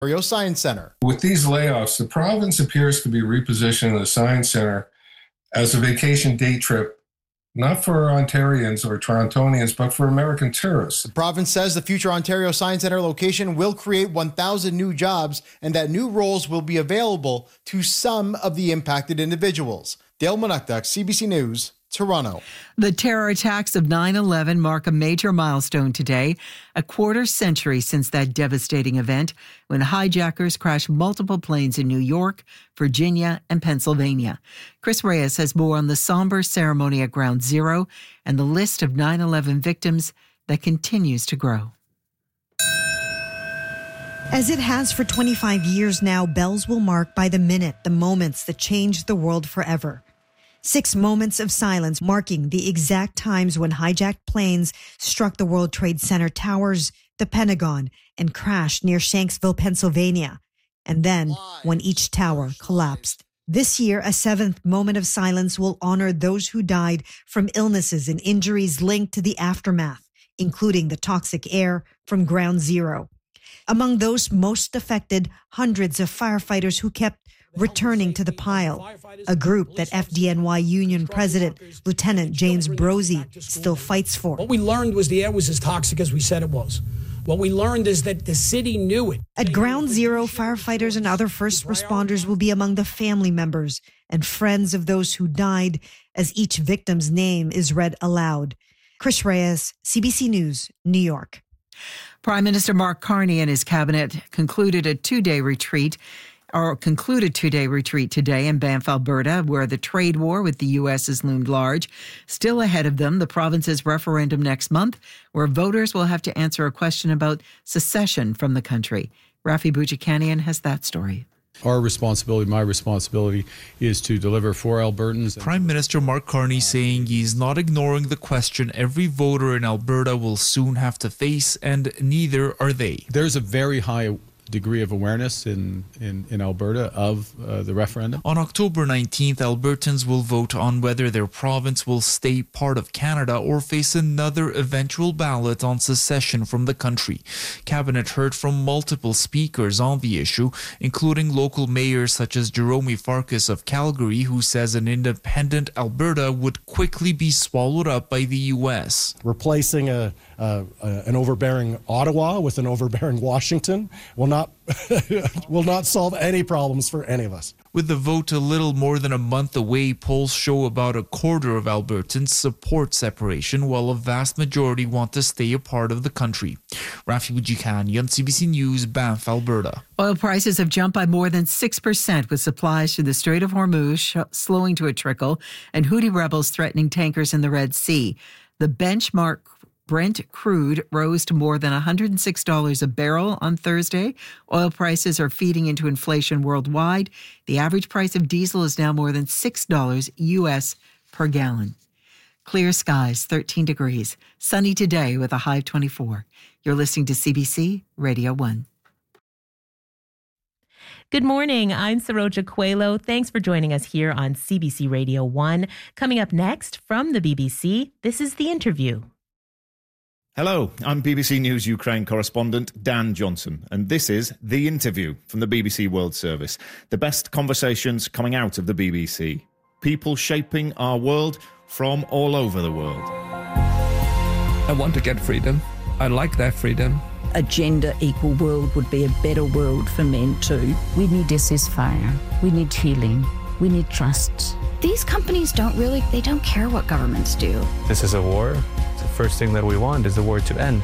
Ontario Science Center. With these layoffs, the province appears to be repositioning the Science Center as a vacation day trip, not for Ontarians or Torontonians, but for American tourists. The province says the future Ontario Science Center location will create 1,000 new jobs and that new roles will be available to some of the impacted individuals. Dale Monukduk, CBC News, Toronto. The terror attacks of 9/11 mark a major milestone today, a quarter century since that devastating event when hijackers crashed multiple planes in New York, Virginia, and Pennsylvania. Chris Reyes has more on the somber ceremony at Ground Zero and the list of 9/11 victims that continues to grow. As it has for 25 years now, bells will mark by the minute the moments that changed the world forever. 6 moments of silence marking the exact times when hijacked planes struck the World Trade Center towers, the Pentagon, and crashed near Shanksville, Pennsylvania. And then when each tower collapsed. This year, a 7th moment of silence will honor those who died from illnesses and injuries linked to the aftermath, including the toxic air from Ground Zero. Among those most affected, hundreds of firefighters who kept returning to the pile, a group that FDNY Union President Lieutenant James Brosey still fights for. What we learned was the air was as toxic as we said it was. What we learned is that the city knew it. At Ground Zero, firefighters and other first responders will be among the family members and friends of those who died as each victim's name is read aloud. Chris Reyes, CBC News, New York. Prime Minister Mark Carney and his cabinet concluded a two-day retreat today in Banff, Alberta, where the trade war with the U.S. has loomed large. Still ahead of them, the province's referendum next month, where voters will have to answer a question about secession from the country. Rafi Boudjikanian has that story. Our responsibility, my responsibility, is to deliver for Albertans. Prime Minister Mark Carney saying he's not ignoring the question every voter in Alberta will soon have to face, and neither are they. There's a very high degree of awareness in Alberta of the referendum. On October 19th, Albertans will vote on whether their province will stay part of Canada or face another eventual ballot on secession from the country. Cabinet heard from multiple speakers on the issue, including local mayors such as Jerome Farkas of Calgary, who says an independent Alberta would quickly be swallowed up by the U.S. Replacing an overbearing Ottawa with an overbearing Washington will not solve any problems for any of us. With the vote a little more than a month away, polls show about a quarter of Albertans support separation, while a vast majority want to stay a part of the country. Rafi Boudjikanian, CBC News, Banff, Alberta. Oil prices have jumped by more than 6%, with supplies through the Strait of Hormuz slowing to a trickle and Houthi rebels threatening tankers in the Red Sea. The benchmark Brent crude rose to more than $106 a barrel on Thursday. Oil prices are feeding into inflation worldwide. The average price of diesel is now more than $6 U.S. per gallon. Clear skies, 13 degrees. Sunny today with a high of 24. You're listening to CBC Radio 1. Good morning. I'm Saroja Coelho. Thanks for joining us here on CBC Radio 1. Coming up next from the BBC, this is The Interview. Hello, I'm BBC News Ukraine correspondent Dan Johnson, and this is The Interview from the BBC World Service. The best conversations coming out of the BBC. People shaping our world from all over the world. I want to get freedom. I like that freedom. A gender-equal world would be a better world for men too. We need a ceasefire. We need healing. We need trust. These companies don't care what governments do. This is a war. The first thing that we want is the war to end.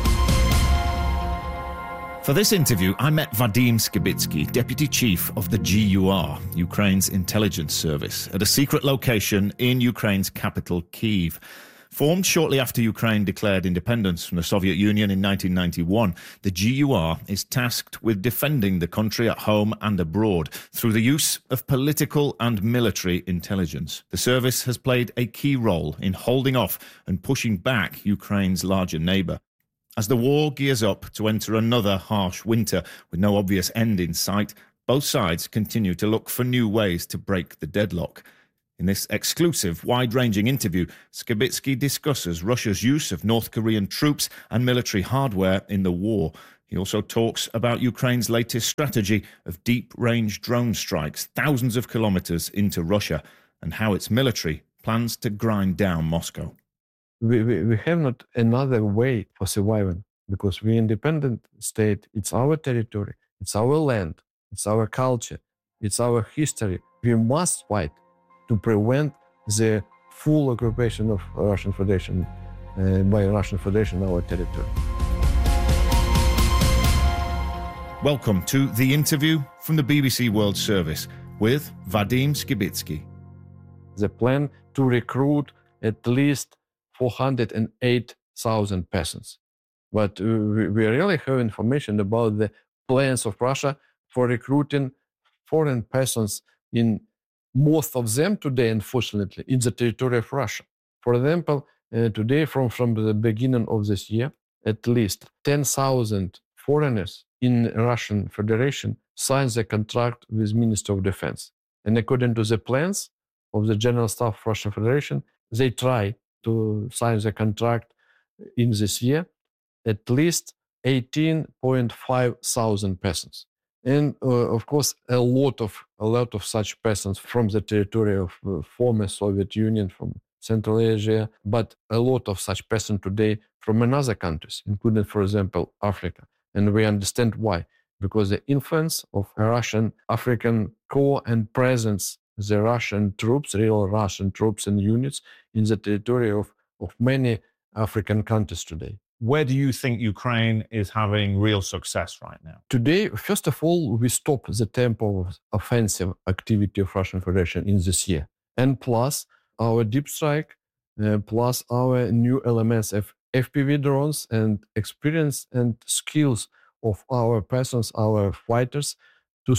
For this interview, I met Vadim Skibitsky, Deputy Chief of the GUR, Ukraine's intelligence service, at a secret location in Ukraine's capital, Kyiv. Formed shortly after Ukraine declared independence from the Soviet Union in 1991, the GUR is tasked with defending the country at home and abroad through the use of political and military intelligence. The service has played a key role in holding off and pushing back Ukraine's larger neighbour. As the war gears up to enter another harsh winter with no obvious end in sight, both sides continue to look for new ways to break the deadlock. In this exclusive, wide-ranging interview, Skibitsky discusses Russia's use of North Korean troops and military hardware in the war. He He also talks about Ukraine's latest strategy of deep-range drone strikes thousands of kilometers into Russia and how its military plans to grind down Moscow. We have not another way for surviving because we're an independent state. It's our territory, it's our land, it's our culture, it's our history. We must fight to prevent the full occupation of Russian Federation by Russian Federation our territory. Welcome to The Interview from the BBC World Service with Vadim Skibitsky. The plan to recruit at least 408,000 persons. But we really have information about the plans of Russia for recruiting foreign persons in most of them today, unfortunately, in the territory of Russia. For example, today, from the beginning of this year, at least 10,000 foreigners in Russian Federation signed the contract with Minister of Defense. And according to the plans of the General Staff of Russian Federation, they try to sign the contract in this year, at least 18.5 thousand persons. And of course, a lot of such persons from the territory of former Soviet Union, from Central Asia, but a lot of such persons today from another countries, including, for example, Africa. And we understand why, because the influence of a Russian African core and presence, the Russian troops, real Russian troops and units in the territory of many African countries today. Where do you think Ukraine is having real success right now? Today, first of all, we stop the tempo of offensive activity of Russian Federation in this year. And plus our deep strike, plus our new elements of FPV drones and experience and skills of our persons, our fighters, to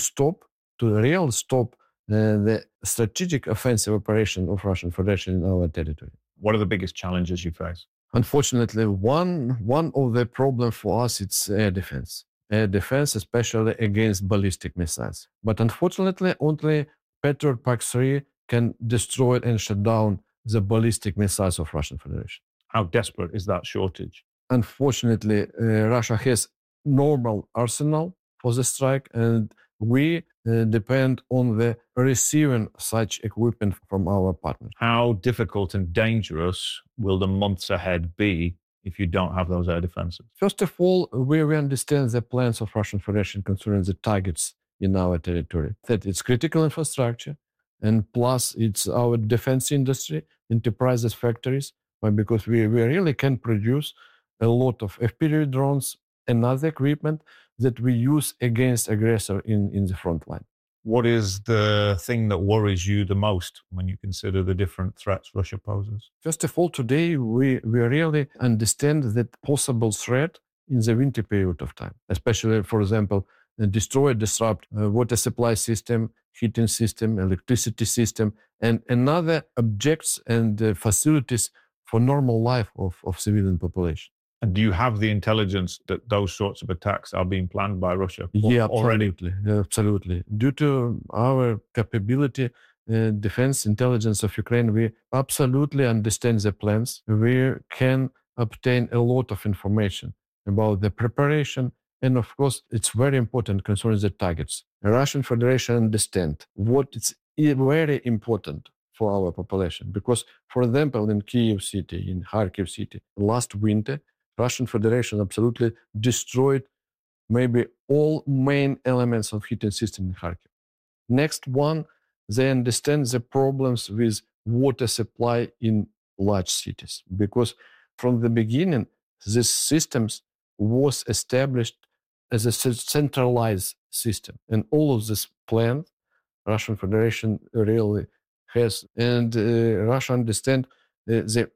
really stop the strategic offensive operation of Russian Federation in our territory. What are the biggest challenges you face? Unfortunately, one of the problems for us is air defense. Air defense, especially against ballistic missiles. But unfortunately, only Patriot PAC-3 can destroy and shut down the ballistic missiles of Russian Federation. How desperate is that shortage? Unfortunately, Russia has normal arsenal for the strike, and we depend on the receiving such equipment from our partners. How difficult and dangerous will the months ahead be if you don't have those air defenses? First of all, we understand the plans of Russian Federation concerning the targets in our territory. That it's critical infrastructure, and plus it's our defense industry, enterprises, factories, because we really can produce a lot of FPV drones and other equipment that we use against aggressor in the front line. What is the thing that worries you the most when you consider the different threats Russia poses? First of all, today we really understand that possible threat in the winter period of time, especially, for example, destroy, disrupt water supply system, heating system, electricity system, and another objects and facilities for normal life of civilian population. And do you have the intelligence that those sorts of attacks are being planned by Russia already? Absolutely. Due to our capability, defense intelligence of Ukraine, we absolutely understand the plans. We can obtain a lot of information about the preparation. And of course, it's very important concerning the targets. The Russian Federation understands what is very important for our population. Because, for example, in Kyiv city, in Kharkiv city, last winter, Russian Federation absolutely destroyed maybe all main elements of heating system in Kharkiv. Next one, they understand the problems with water supply in large cities, because from the beginning, these systems was established as a centralized system. And all of this plan, Russian Federation really has, and Russia understand the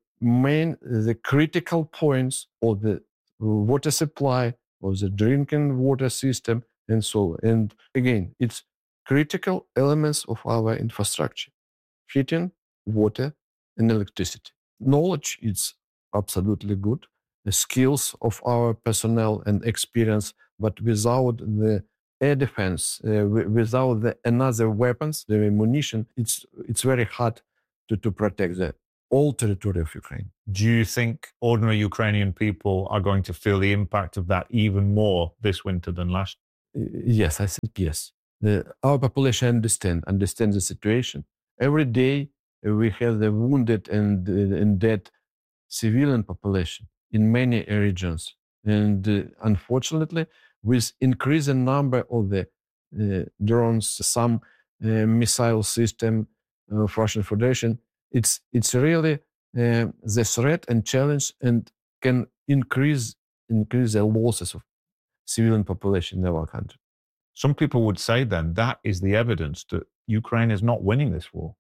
critical points of the water supply, of the drinking water system, and so on. And again, it's critical elements of our infrastructure: heating, water, and electricity. Knowledge is absolutely good. The skills of our personnel and experience, but without the air defense, without the another weapons, the ammunition, it's very hard to protect that. all territory of Ukraine. Do you think ordinary Ukrainian people are going to feel the impact of that even more this winter than last? Yes, I think yes. Our population understands the situation. Every day we have the wounded and dead civilian population in many regions. And unfortunately, with increasing number of the drones, some missile system of Russian Federation, it's really the threat and challenge, and can increase the losses of civilian population in our country. Some people would say then that is the evidence that Ukraine is not winning this war.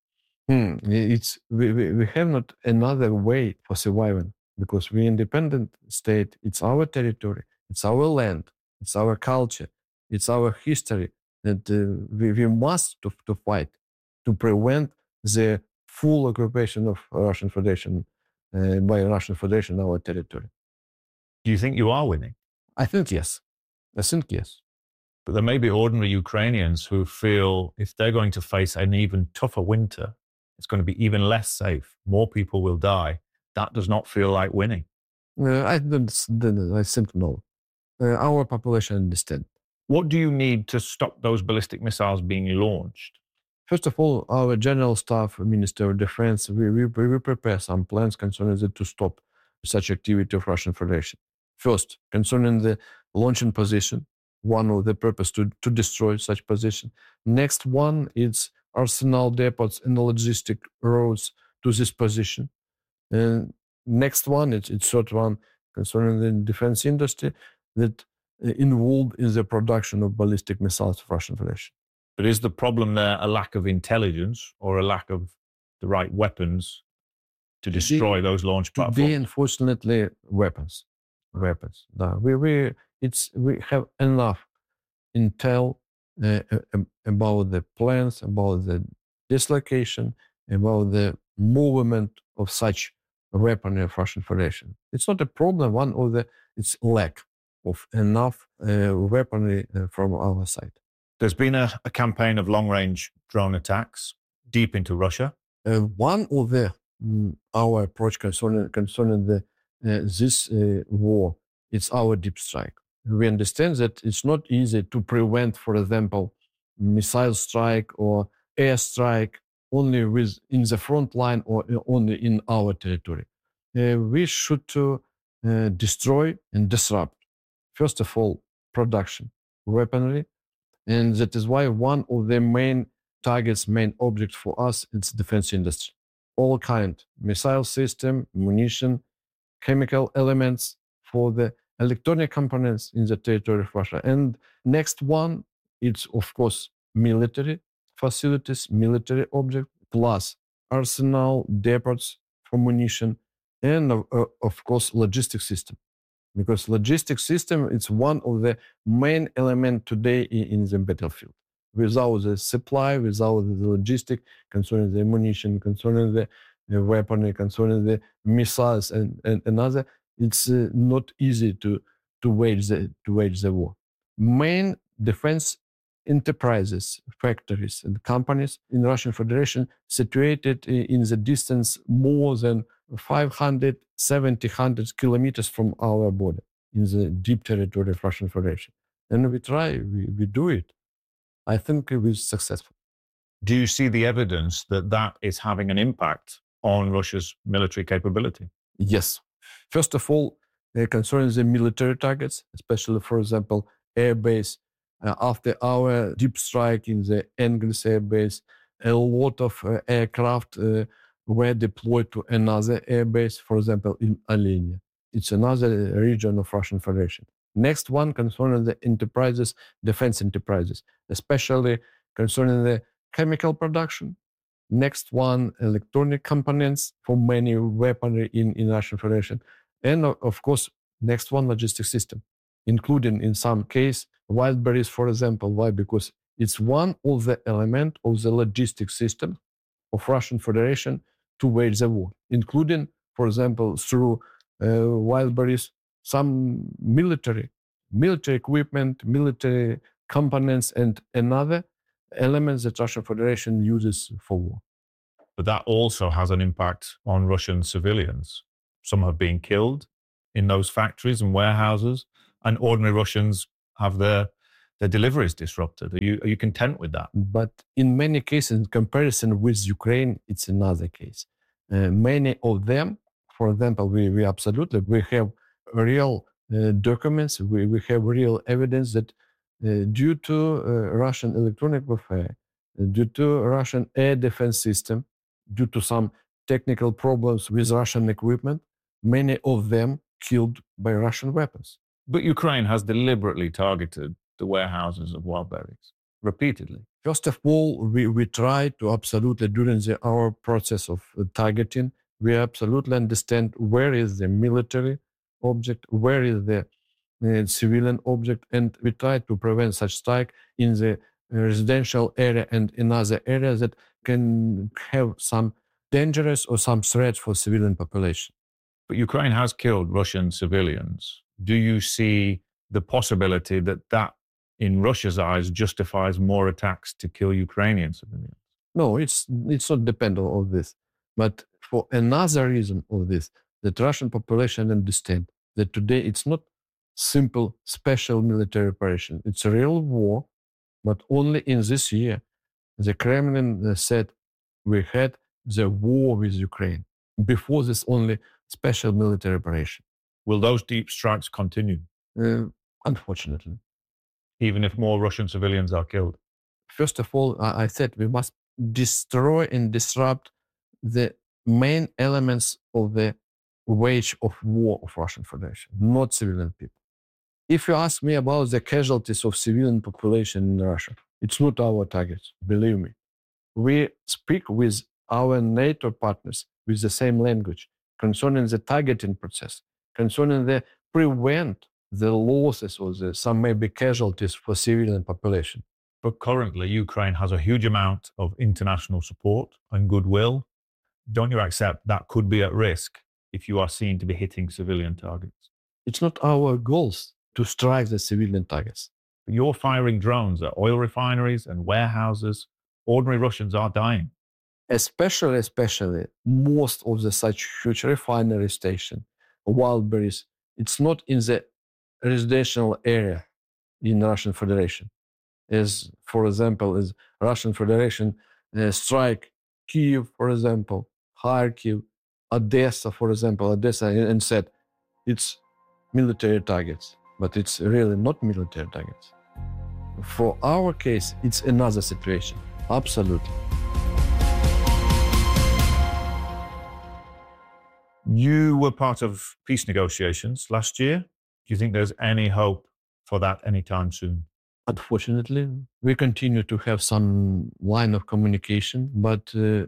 We have not another way for surviving, because we're independent state. It's our territory, it's our land, it's our culture, it's our history that we must to fight to prevent the full occupation of Russian Federation by Russian Federation our territory. Do you think you are winning? I think yes. But there may be ordinary Ukrainians who feel if they're going to face an even tougher winter, it's going to be even less safe. More people will die. That does not feel like winning. I think no. Our population understands. What do you need to stop those ballistic missiles being launched? First of all, our General Staff, Minister of Defense, we prepare some plans concerning to stop such activity of Russian Federation. First, concerning the launching position, one of the purpose to destroy such position. Next one is arsenal depots and logistic roads to this position. And next one, it's third one concerning the defense industry that involved in the production of ballistic missiles of Russian Federation. But is the problem there a lack of intelligence or a lack of the right weapons to destroy those launch platforms? Today, unfortunately, weapons. No, we have enough intel about the plans, about the dislocation, about the movement of such weaponry of Russian Federation. It's not a problem. It's lack of enough weaponry from our side. There's been a campaign of long-range drone attacks deep into Russia. One of our approach concerning this war, it's our deep strike. We understand that it's not easy to prevent, for example, missile strike or air strike only in the front line or only in our territory. We should destroy and disrupt, first of all, production, weaponry, and that is why one of the main targets, main objects for us, is defense industry. All kind, missile system, munition, chemical elements for the electronic components in the territory of Russia. And next one, it's of course military facilities, military objects, plus arsenal, depots for munition, and of course logistic system. Because logistic system is one of the main elements today in the battlefield. Without the supply, without the logistic, concerning the ammunition, concerning the weaponry, concerning the missiles and other, it's not easy to wage the war. Main defense enterprises, factories and companies in Russian Federation situated in the distance more than 500, 700 kilometers from our border in the deep territory of Russian Federation. And we do it. I think we're successful. Do you see the evidence that is having an impact on Russia's military capability? Yes. First of all, concerning the military targets, especially, for example, air base, after our deep strike in the Engels air base, a lot of aircraft were deployed to another air base, for example, in Alenia. It's another region of Russian Federation. Next one concerning the enterprises, defense enterprises, especially concerning the chemical production. Next one, electronic components for many weaponry in Russian Federation. And of course, next one, logistic system, including in some case, wild berries, for example. Why? Because it's one of the elements of the logistic system of Russian Federation to wage the war, including, for example, through wild berries, some military equipment, military components, and another elements that Russian Federation uses for war. But that also has an impact on Russian civilians. Some have been killed in those factories and warehouses, and ordinary Russians have their deliveries disrupted. Are you content with that? But in many cases, in comparison with Ukraine, it's another case. Many of them, for example, we have real documents, we have real evidence that due to Russian electronic warfare, due to Russian air defense system, due to some technical problems with Russian equipment, many of them killed by Russian weapons. But Ukraine has deliberately targeted the warehouses of Wildberries repeatedly. First of all, we try to absolutely, during our process of targeting, we absolutely understand where is the military object, where is the civilian object, and we try to prevent such strike in the residential area and in other areas that can have some dangerous or some threats for civilian population. But Ukraine has killed Russian civilians. Do you see the possibility that in Russia's eyes justifies more attacks to kill Ukrainian civilians? No, it's not dependent on this. But for another reason of this, that Russian population understand that today it's not simple special military operation. It's a real war, but only in this year, the Kremlin said we had the war with Ukraine. Before this, only special military operation. Will those deep strikes continue? Unfortunately. Even if more Russian civilians are killed? First of all, I said we must destroy and disrupt the main elements of the wage of war of Russian Federation, not civilian people. If you ask me about the casualties of civilian population in Russia, it's not our target, believe me. We speak with our NATO partners with the same language concerning the targeting process, concerning the prevent the losses or some maybe casualties for civilian population. But currently, Ukraine has a huge amount of international support and goodwill. Don't you accept that could be at risk if you are seen to be hitting civilian targets? It's not our goals to strike the civilian targets. You're firing drones at oil refineries and warehouses. Ordinary Russians are dying. Especially, most of the such huge refinery station, Wildberries, it's not in the residential area in Russian Federation. As, for example, as Russian Federation strike Kyiv, for example, Kharkiv, Odessa, for example, and said it's military targets, but it's really not military targets. For our case, it's another situation, absolutely. You were part of peace negotiations last year. Do you think there's any hope for that anytime soon? Unfortunately, we continue to have some line of communication, but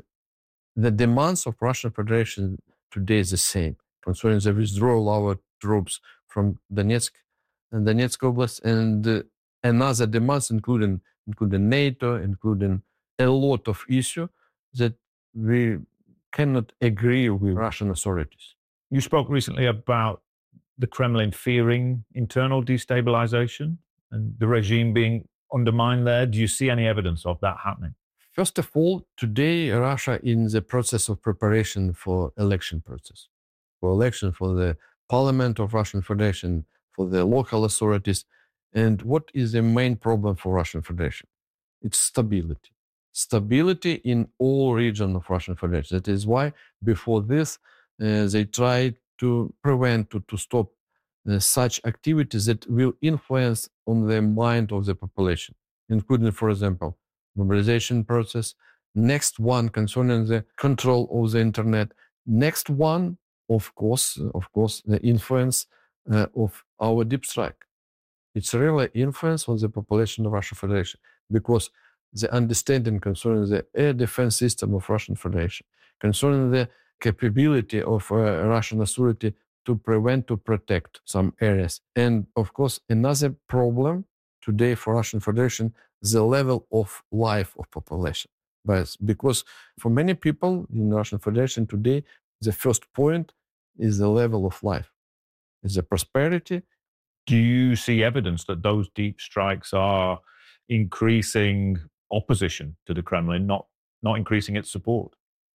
the demands of Russian Federation today is the same, concerning the withdrawal of our troops from Donetsk Oblast, and another demands, including NATO, including a lot of issues that we cannot agree with Russian authorities. You spoke recently about the Kremlin fearing internal destabilization and the regime being undermined there. Do you see any evidence of that happening? First of all, today Russia in the process of preparation for election process, for election for the parliament of Russian Federation, for the local authorities. And what is the main problem for Russian Federation? It's stability. Stability in all regions of Russian Federation. That is why before this, they tried to prevent, to stop such activities that will influence on the mind of the population, including, for example, mobilization process. Next one concerning the control of the internet. Next one, of course, the influence of our deep strike. It's really influence on the population of Russian Federation because the understanding concerning the air defense system of Russian Federation, concerning the capability of Russian authority to prevent, to protect some areas. And of course, another problem today for Russian Federation, the level of life of population. Because for many people in Russian Federation today, the first point is the level of life, is the prosperity. Do you see evidence that those deep strikes are increasing opposition to the Kremlin, not increasing its support?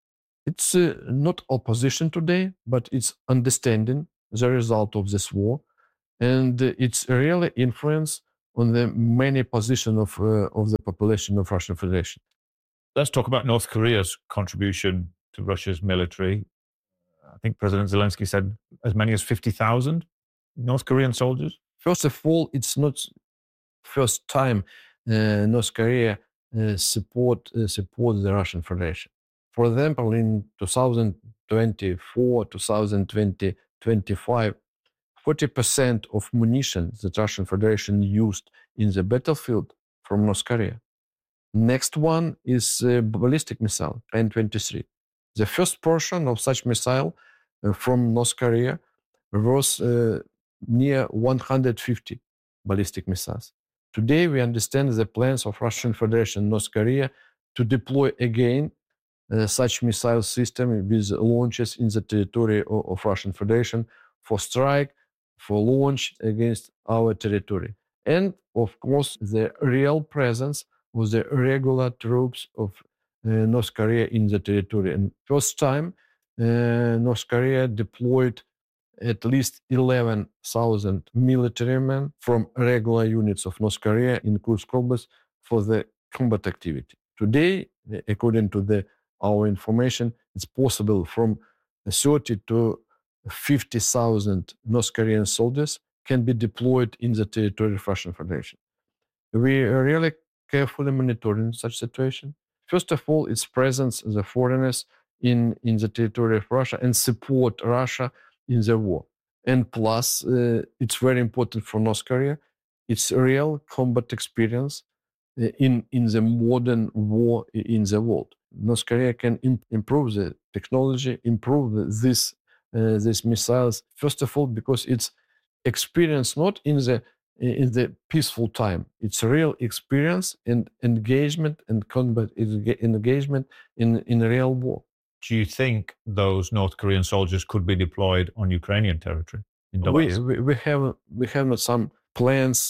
It's not opposition today, but it's understanding the result of this war, and it's really influence on the many position of the population of Russian Federation. Let's talk about North Korea's contribution to Russia's military. I think President Zelensky said as many as 50,000 North Korean soldiers. First of all, it's not first time North Korea support the Russian Federation. For example, in 2024, 2025, 40% of munition that Russian Federation used in the battlefield from North Korea. Next one is ballistic missile, N-23. The first portion of such missile from North Korea was near 150 ballistic missiles. Today, we understand the plans of Russian Federation and North Korea to deploy again such missile system with launches in the territory of Russian Federation for strike, for launch against our territory. And of course, the real presence of the regular troops of North Korea in the territory. And first time, North Korea deployed at least 11,000 military men from regular units of North Korea in Kursk Oblast for the combat activity. Today, according to our information, it's possible from 30 to 50,000 North Korean soldiers can be deployed in the territory of Russian Federation. We are really carefully monitoring such situation. First of all, its presence as a foreigners in the territory of Russia and support Russia in the war. And plus, it's very important for North Korea, its real combat experience in the modern war in the world. North Korea can improve the technology, improve these missiles. First of all, because it's experience not in the peaceful time. It's real experience and engagement and combat engagement in real war. Do you think those North Korean soldiers could be deployed on Ukrainian territory? We have some plans,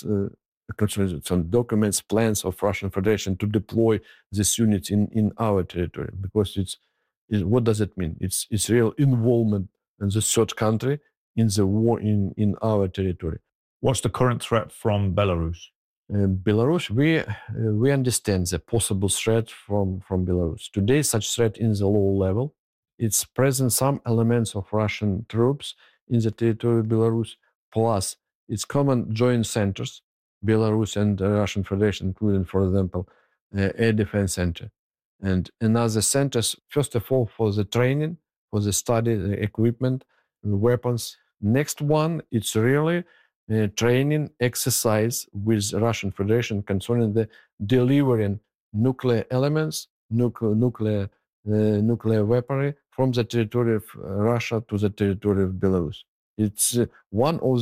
some documents, plans of Russian Federation to deploy these units in our territory, because what does it mean? It's real involvement in the third country in the war in our territory. What's the current threat from Belarus? Belarus, we understand the possible threat from Belarus. Today, such threat in the low level. It's present some elements of Russian troops in the territory of Belarus, plus its common joint centers, Belarus and the Russian Federation, including, for example, Air Defense Center. And another centers, first of all, for the training, for the study, the equipment, the weapons. Next one, it's really training exercise with Russian Federation concerning the delivering nuclear elements, nuclear weaponry from the territory of Russia to the territory of Belarus. It's one of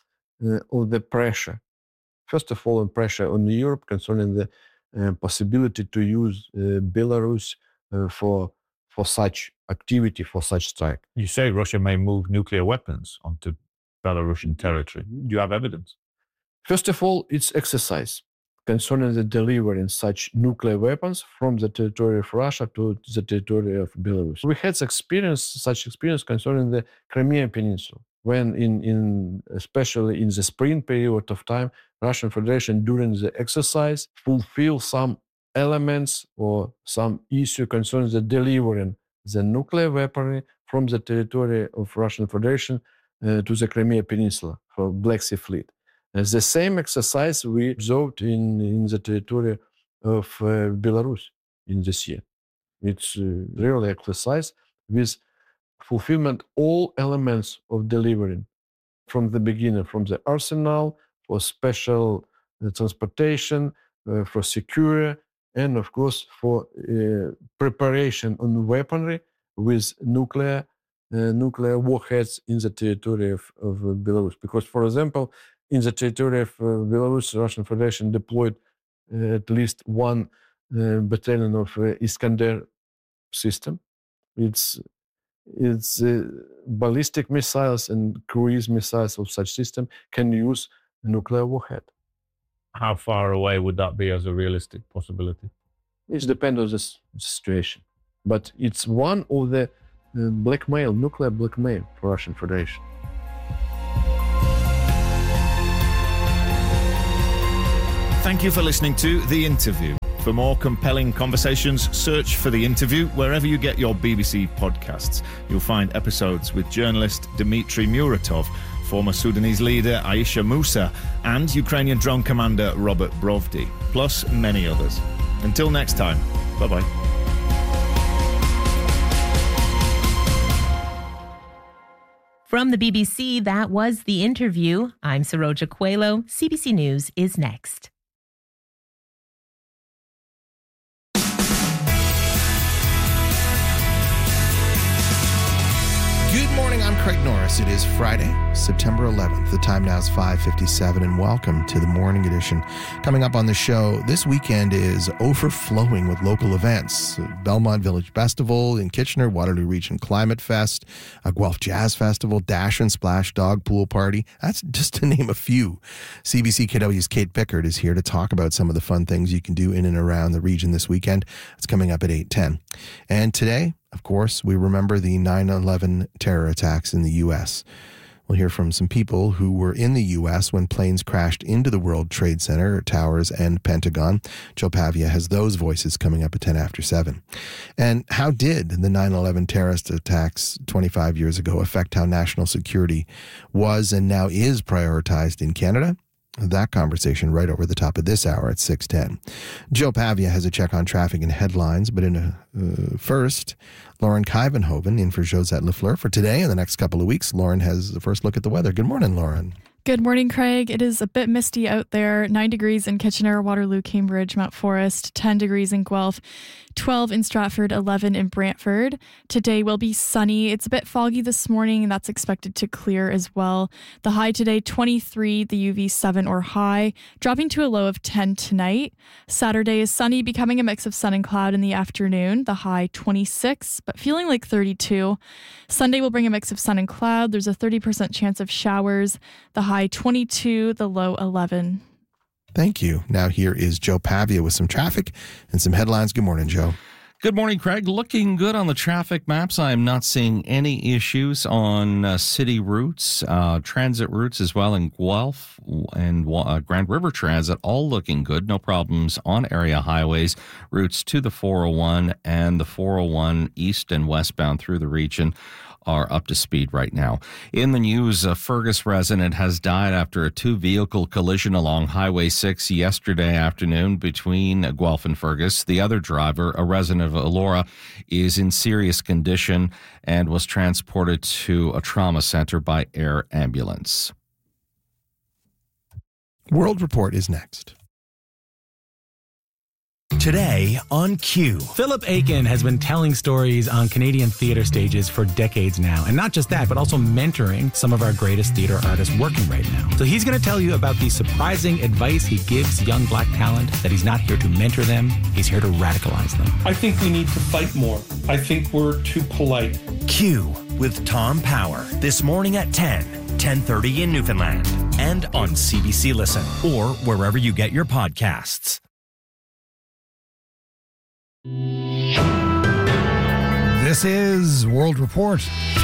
the pressure. First of all, pressure on Europe concerning the possibility to use Belarus for such activity, for such strike. You say Russia may move nuclear weapons onto Belarusian territory. Do you have evidence? First of all, it's exercise concerning the delivery in such nuclear weapons from the territory of Russia to the territory of Belarus. We had such experience concerning the Crimean Peninsula, when especially in the spring period of time, Russian Federation during the exercise fulfill some elements or some issue concerning the delivering the nuclear weaponry from the territory of Russian Federation to the Crimea Peninsula for Black Sea Fleet. The same exercise we observed in the territory of Belarus in this year. It's really exercise with fulfillment all elements of delivering from the beginning, from the arsenal, for special transportation, for secure, and of course for preparation on weaponry with nuclear warheads in the territory of Belarus. Because, for example, in the territory of Belarus, the Russian Federation deployed at least one battalion of Iskander system. It's ballistic missiles and cruise missiles of such system can use a nuclear warhead. How far away would that be as a realistic possibility? It depends on the situation. But it's one of the nuclear blackmail for Russian Federation. Thank you for listening to The Interview. For more compelling conversations, search for The Interview wherever you get your BBC podcasts. You'll find episodes with journalist Dmitry Muratov, former Sudanese leader Aisha Musa, and Ukrainian drone commander Robert Brovdy, plus many others. Until next time, bye-bye. From the BBC, that was The Interview. I'm Saroja Coelho. CBC News is next. Good morning, I'm Craig Norris. It is Friday, September 11th. The time now is 5:57, and welcome to the morning edition. Coming up on the show, this weekend is overflowing with local events. Belmont Village Festival in Kitchener, Waterloo Region Climate Fest, a Guelph Jazz Festival, Dash and Splash Dog Pool Party. That's just to name a few. CBC KW's Kate Pickard is here to talk about some of the fun things you can do in and around the region this weekend. It's coming up at 8:10. And today, of course, we remember the 9/11 terror attacks in the U.S. We'll hear from some people who were in the U.S. when planes crashed into the World Trade Center, towers, and Pentagon. Joe Pavia has those voices coming up at 10 after 7. And how did the 9/11 terrorist attacks 25 years ago affect how national security was and now is prioritized in Canada? That conversation right over the top of this hour at 6:10. Joe Pavia has a check on traffic and headlines, but first, Lauren Kuyvenhoven in for Josette Lafleur for today and the next couple of weeks. Lauren has the first look at the weather. Good morning, Lauren. Good morning, Craig. It is a bit misty out there. 9 degrees in Kitchener, Waterloo, Cambridge, Mount Forest, 10 degrees in Guelph, 12 in Stratford, 11 in Brantford. Today will be sunny. It's a bit foggy this morning, and that's expected to clear as well. The high today, 23, the UV 7 or high, dropping to a low of 10 tonight. Saturday is sunny, becoming a mix of sun and cloud in the afternoon. The high, 26, but feeling like 32. Sunday will bring a mix of sun and cloud. There's a 30% chance of showers. The high 22, the low 11. Thank you. Now here is Joe Pavia with some traffic and some headlines. Good morning, Joe. Good morning, Craig. Looking good on the traffic maps. I'm not seeing any issues on city routes, transit routes as well in Guelph and Grand River Transit, all looking good. No problems on area highways, routes to the 401 and the 401 east and westbound through the region are up to speed right now. In the news, a Fergus resident has died after a two-vehicle collision along Highway 6 yesterday afternoon between Guelph and Fergus. The other driver, a resident of Elora, is in serious condition and was transported to a trauma center by air ambulance. World Report is next. Today on Q. Philip Aiken has been telling stories on Canadian theatre stages for decades now. And not just that, but also mentoring some of our greatest theatre artists working right now. So he's going to tell you about the surprising advice he gives young black talent, that he's not here to mentor them, he's here to radicalize them. I think we need to fight more. I think we're too polite. Q with Tom Power. This morning at 10, 10:30 in Newfoundland. And on CBC Listen or wherever you get your podcasts. This is World Report.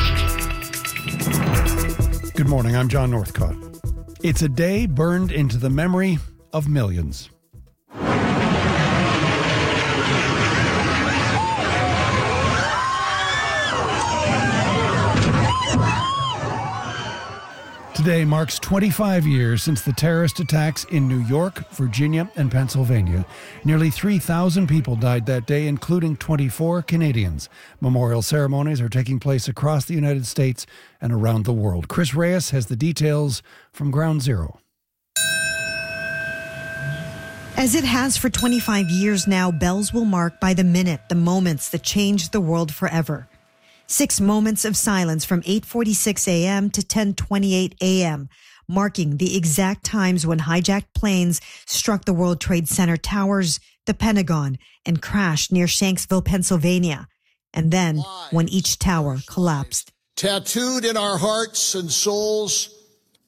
Good morning, I'm John Northcott. It's a day burned into the memory of millions. Today marks 25 years since the terrorist attacks in New York, Virginia, and Pennsylvania. Nearly 3,000 people died that day, including 24 Canadians. Memorial ceremonies are taking place across the United States and around the world. Chris Reyes has the details from Ground Zero. As it has for 25 years now, bells will mark by the minute the moments that changed the world forever. 6 moments of silence from 8:46 a.m. to 10:28 a.m., marking the exact times when hijacked planes struck the World Trade Center towers, the Pentagon, and crashed near Shanksville, Pennsylvania. And then, when each tower collapsed. Tattooed in our hearts and souls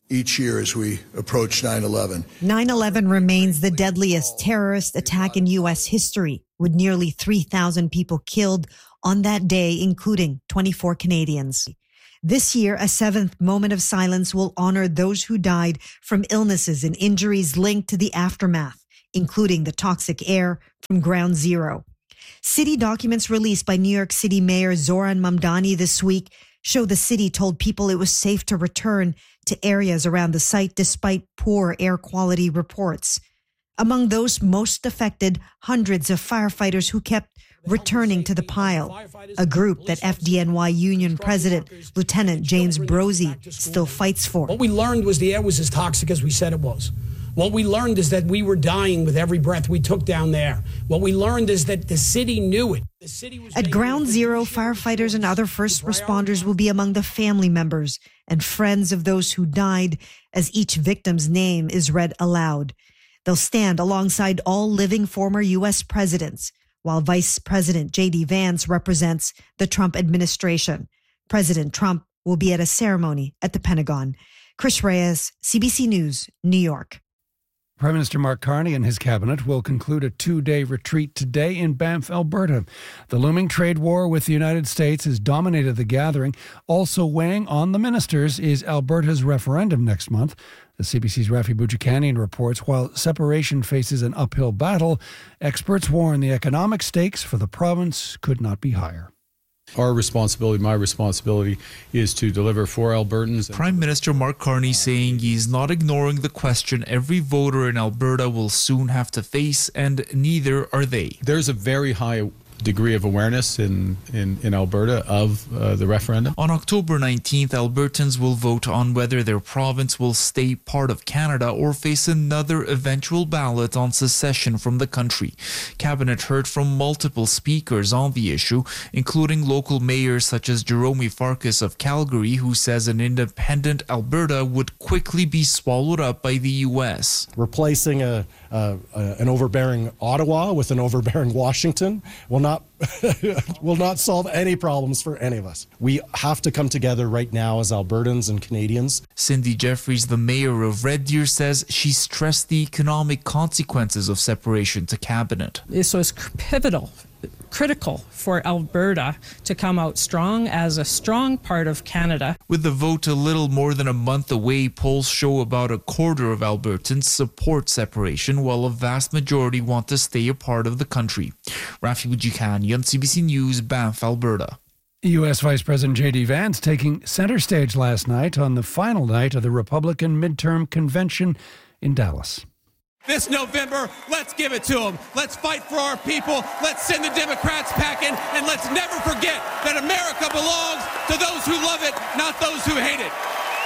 each year as we approach 9/11. 9/11 remains the deadliest terrorist attack in U.S. history, with nearly 3,000 people killed on that day, including 24 Canadians. This year, a seventh moment of silence will honor those who died from illnesses and injuries linked to the aftermath, including the toxic air from Ground Zero. City documents released by New York City Mayor Zoran Mamdani this week show the city told people it was safe to return to areas around the site despite poor air quality reports. Among those most affected, hundreds of firefighters who kept returning to the pile, a group that FDNY Union President Lieutenant James Brozzi still fights for. What we learned was the air was as toxic as we said it was. What we learned is that we were dying with every breath we took down there. What we learned is that the city knew it. At Ground Zero, firefighters and other first responders will be among the family members and friends of those who died as each victim's name is read aloud. They'll stand alongside all living former U.S. presidents, while Vice President J.D. Vance represents the Trump administration. President Trump will be at a ceremony at the Pentagon. Chris Reyes, CBC News, New York. Prime Minister Mark Carney and his cabinet will conclude a 2-day retreat today in Banff, Alberta. The looming trade war with the United States has dominated the gathering. Also weighing on the ministers is Alberta's referendum next month. The CBC's Rafi Boudjikanian reports, while separation faces an uphill battle, experts warn the economic stakes for the province could not be higher. Our responsibility, my responsibility, is to deliver for Albertans. Prime Minister Mark Carney saying he's not ignoring the question every voter in Alberta will soon have to face, and neither are they. There's a very high degree of awareness in Alberta of the referendum. On October 19th, Albertans will vote on whether their province will stay part of Canada or face another eventual ballot on secession from the country. Cabinet heard from multiple speakers on the issue, including local mayors such as Jerome Farkas of Calgary, who says an independent Alberta would quickly be swallowed up by the U.S. Replacing an overbearing Ottawa with an overbearing Washington will not solve any problems for any of us. We have to come together right now as Albertans and Canadians. Cindy Jeffries, the mayor of Red Deer, says she stressed the economic consequences of separation to cabinet. This was pivotal, critical for Alberta to come out strong as a strong part of Canada. With the vote a little more than a month away, polls show about a quarter of Albertans support separation, while a vast majority want to stay a part of the country. Rafi Boudjikanian, CBC News, Banff, Alberta. U.S. Vice President J.D. Vance taking center stage last night on the final night of the Republican midterm convention in Dallas. This November, let's give it to them. Let's fight for our people. Let's send the Democrats packing, and let's never forget that America belongs to those who love it, not those who hate it.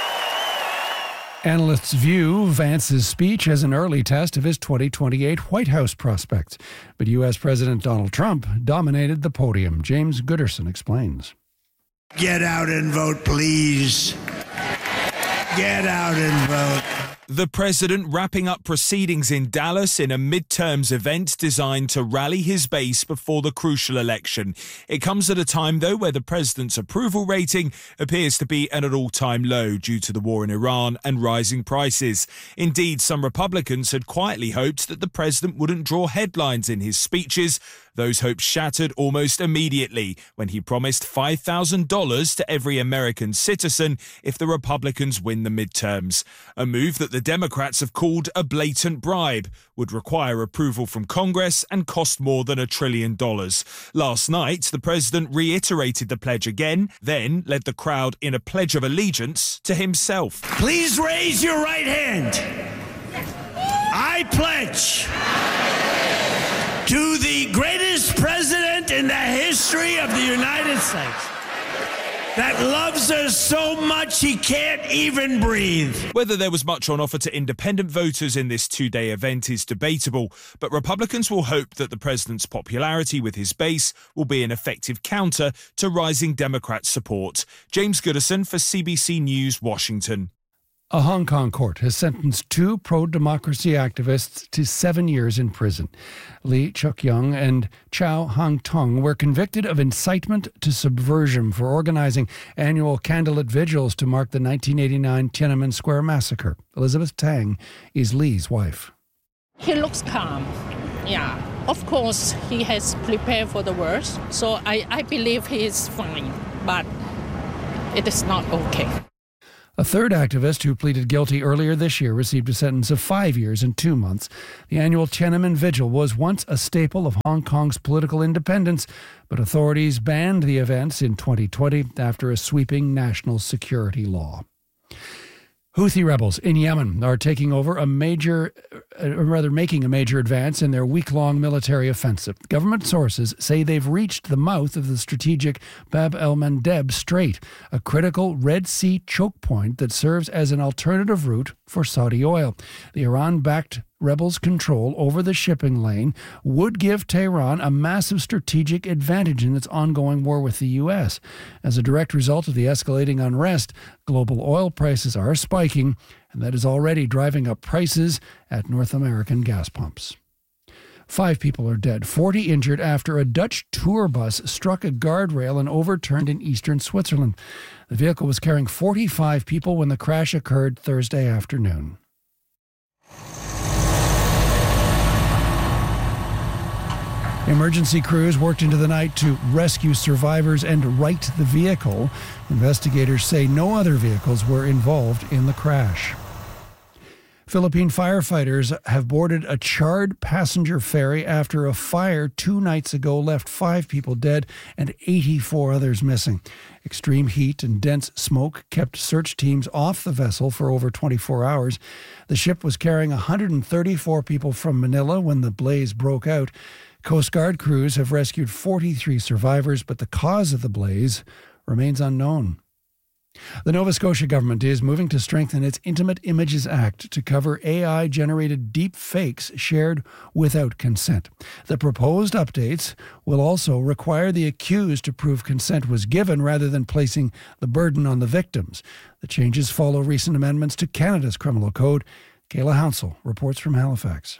Analysts view Vance's speech as an early test of his 2028 White House prospects. But U.S. President Donald Trump dominated the podium. James Gooderson explains. Get out and vote, please. Get out and vote. The president wrapping up proceedings in Dallas in a midterms event designed to rally his base before the crucial election. It comes at a time, though, where the president's approval rating appears to be at an all-time low due to the war in Iran and rising prices. Indeed, some Republicans had quietly hoped that the president wouldn't draw headlines in his speeches. Those hopes shattered almost immediately when he promised $5,000 to every American citizen if the Republicans win the midterms. A move that the Democrats have called a blatant bribe, would require approval from Congress and cost more than $1 trillion. Last night, the president reiterated the pledge again, then led the crowd in a pledge of allegiance to himself. Please raise your right hand. I pledge to the greatest president in the history of the United States that loves us so much he can't even breathe. Whether there was much on offer to independent voters in this two-day event is debatable, but Republicans will hope that the president's popularity with his base will be an effective counter to rising Democrat support. James Gooderson for CBC News, Washington. A Hong Kong court has sentenced 2 pro-democracy activists to 7 years in prison. Lee Chuk-young and Chow Hang-tung were convicted of incitement to subversion for organizing annual candlelit vigils to mark the 1989 Tiananmen Square massacre. Elizabeth Tang is Lee's wife. He looks calm. Yeah, of course, he has prepared for the worst. So I believe he is fine, but it is not okay. A third activist who pleaded guilty earlier this year received a sentence of 5 years and 2 months. The annual Tiananmen Vigil was once a staple of Hong Kong's political independence, but authorities banned the events in 2020 after a sweeping national security law. Houthi rebels in Yemen are making a major advance in their week-long military offensive. Government sources say they've reached the mouth of the strategic Bab el-Mandeb Strait, a critical Red Sea choke point that serves as an alternative route for Saudi oil. The Iran-backed rebels' control over the shipping lane would give Tehran a massive strategic advantage in its ongoing war with the U.S. As a direct result of the escalating unrest, global oil prices are spiking, and that is already driving up prices at North American gas pumps. 5 people are dead, 40 injured after a Dutch tour bus struck a guardrail and overturned in eastern Switzerland. The vehicle was carrying 45 people when the crash occurred Thursday afternoon. Emergency crews worked into the night to rescue survivors and right the vehicle. Investigators say no other vehicles were involved in the crash. Philippine firefighters have boarded a charred passenger ferry after a fire 2 nights ago left 5 people dead and 84 others missing. Extreme heat and dense smoke kept search teams off the vessel for over 24 hours. The ship was carrying 134 people from Manila when the blaze broke out. Coast Guard crews have rescued 43 survivors, but the cause of the blaze remains unknown. The Nova Scotia government is moving to strengthen its Intimate Images Act to cover AI-generated deep fakes shared without consent. The proposed updates will also require the accused to prove consent was given rather than placing the burden on the victims. The changes follow recent amendments to Canada's criminal code. Kayla Hounsell reports from Halifax.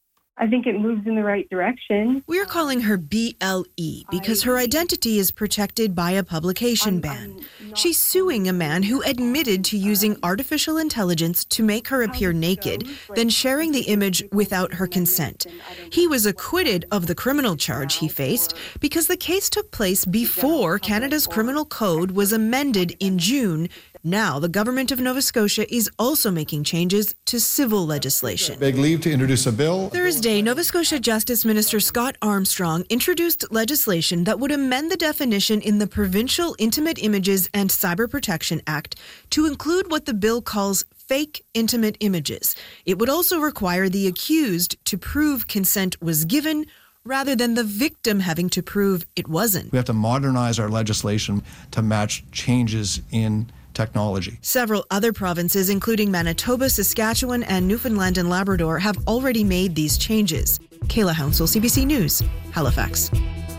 I think it moves in the right direction. We're calling her BLE because her identity is protected by a publication ban. She's suing a man who admitted to using artificial intelligence to make her appear naked, then sharing the image without her consent. He was acquitted of the criminal charge he faced because the case took place before Canada's criminal code was amended in June. Now, the government of Nova Scotia is also making changes to civil legislation. Beg leave to introduce a bill. Thursday, Nova Scotia Justice Minister Scott Armstrong introduced legislation that would amend the definition in the Provincial Intimate Images and Cyber Protection Act to include what the bill calls fake intimate images. It would also require the accused to prove consent was given rather than the victim having to prove it wasn't. We have to modernize our legislation to match changes in technology. Several other provinces, including Manitoba, Saskatchewan, and Newfoundland and Labrador, have already made these changes. Kayla Hounsell, CBC News, Halifax.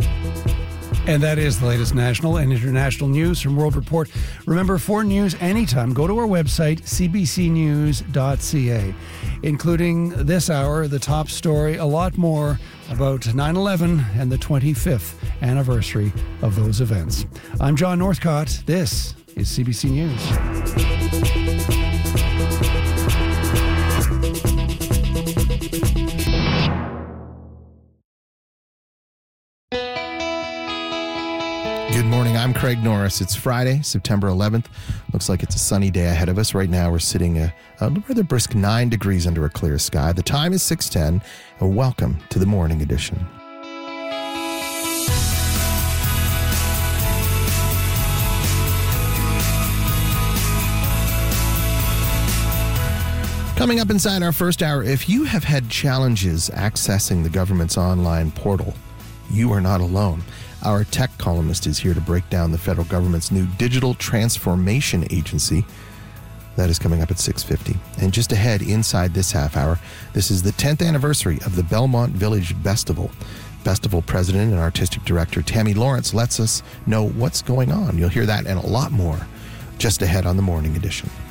And that is the latest national and international news from World Report. Remember, for news anytime, go to our website, cbcnews.ca, including this hour, the top story, a lot more about 9/11 and the 25th anniversary of those events. I'm John Northcott. This is CBC News. Good morning. I'm Craig Norris. It's Friday, September 11th. Looks like it's a sunny day ahead of us. Right now, we're sitting a rather brisk 9 degrees under a clear sky. The time is 6:10, and welcome to the Morning Edition. Coming up inside our first hour, if you have had challenges accessing the government's online portal, you are not alone. Our tech columnist is here to break down the federal government's new Digital Transformation Agency. That is coming up at 6:50. And just ahead, inside this half hour, this is the 10th anniversary of the Belmont Village Festival. Festival president and artistic director Tammy Lawrence lets us know what's going on. You'll hear that and a lot more just ahead on the Morning Edition.